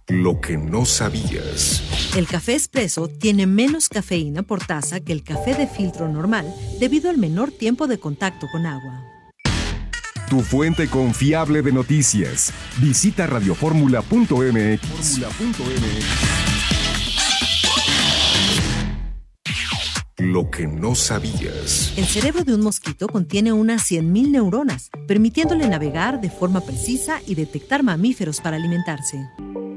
Lo que no sabías. El café expreso tiene menos cafeína por taza que el café de filtro normal debido al menor tiempo de contacto con agua. Tu fuente confiable de noticias. Visita radioformula.mx. Lo que no sabías. El cerebro de un mosquito contiene unas 100.000 neuronas, permitiéndole navegar de forma precisa y detectar mamíferos para alimentarse.